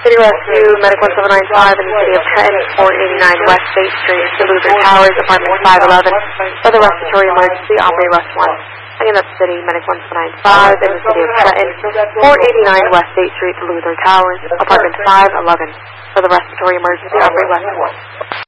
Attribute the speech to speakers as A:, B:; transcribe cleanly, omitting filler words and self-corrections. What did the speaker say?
A: City Rescue, Medic 1795 in the City of Trenton, 489 West State Street, Duluth Towers, Apartment 511. For the respiratory emergency, operate Rest 1. Again, that's City Medic 1795 in the City of Trenton, 489 West State Street, Duluth Towers, Apartment 511. For the respiratory emergency, operate West 1.